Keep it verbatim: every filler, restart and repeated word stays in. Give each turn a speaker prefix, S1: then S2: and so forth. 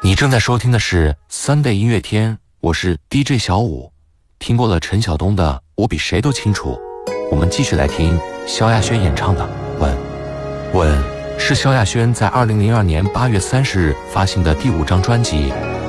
S1: 你正在收听的是 Sunday 音乐天，我是 D J 小五。听过了陈晓东的《我比谁都清楚》，我们继续来听萧亚轩演唱的《吻》。吻是萧亚轩在二零零二年八月三十日发行的第五张专辑《